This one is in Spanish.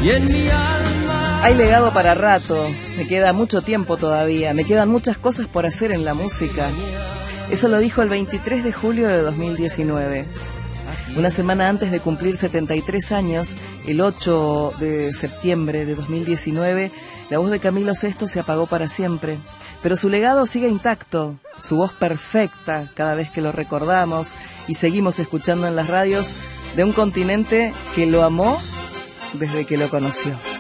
y en mi alma. Hay legado para rato, me queda mucho tiempo todavía, me quedan muchas cosas por hacer en la música. Eso lo dijo el 23 de julio de 2019. Una semana antes de cumplir 73 años, el 8 de septiembre de 2019, la voz de Camilo VI se apagó para siempre. Pero su legado sigue intacto, su voz perfecta cada vez que lo recordamos y seguimos escuchando en las radios de un continente que lo amó desde que lo conoció.